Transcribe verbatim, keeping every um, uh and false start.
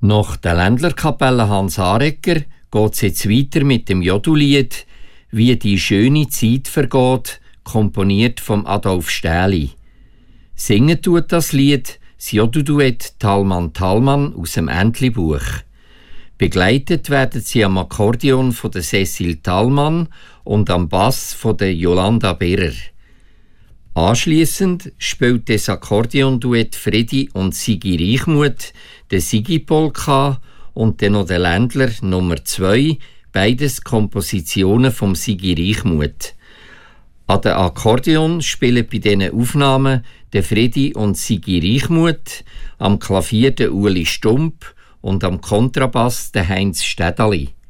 Nach der Ländlerkapelle Hans Aregger geht es jetzt weiter mit dem Jodulied «Wie die schöne Zeit vergeht», komponiert von Adolf Stähli. Singen tut das Lied das Jodu-Duett Thalmann Thalmann aus dem Entli-Buch. Begleitet werden sie am Akkordeon von der Cecil Thalmann und am Bass von der Jolanda Berrer. Anschliessend spielt das Akkordeon-Duett Fredi und Sigi Reichmuth der Sigi-Polka und dann noch der Ländler Nummer zwei, beides Kompositionen vom Sigi Reichmuth. An der Akkordeon spielen bei diesen Aufnahmen der Fredi und Sigi Reichmuth, am Klavier der Uli Stump und am Kontrabass der Heinz Städeli.